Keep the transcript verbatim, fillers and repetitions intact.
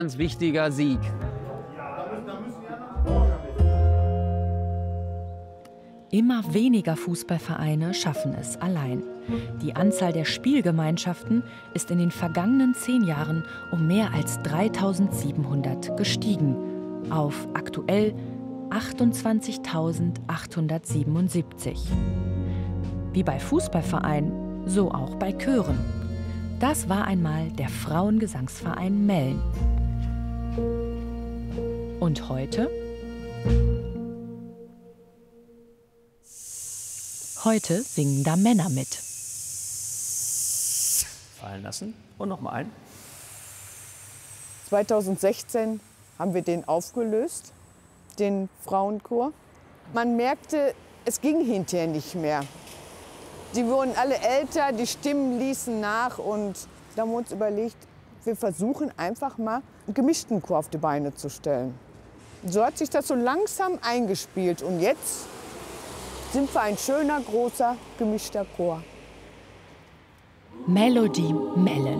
Ganz wichtiger Sieg. Immer weniger Fußballvereine schaffen es allein. Die Anzahl der Spielgemeinschaften ist in den vergangenen zehn Jahren um mehr als dreitausendsiebenhundert gestiegen, auf aktuell achtundzwanzigtausendachthundertsiebenundsiebzig. Wie bei Fußballvereinen, so auch bei Chören. Das war einmal der Frauengesangsverein Melln. Und heute? Heute singen da Männer mit. Fallen lassen und noch mal ein. zweitausendsechzehn haben wir den aufgelöst, den Frauenchor. Man merkte, es ging hinterher nicht mehr. Die wurden alle älter, die Stimmen ließen nach und da haben wir uns überlegt, wir versuchen einfach mal einen gemischten Chor auf die Beine zu stellen. So hat sich das so langsam eingespielt und jetzt sind wir ein schöner, großer, gemischter Chor. Melodie Mellen.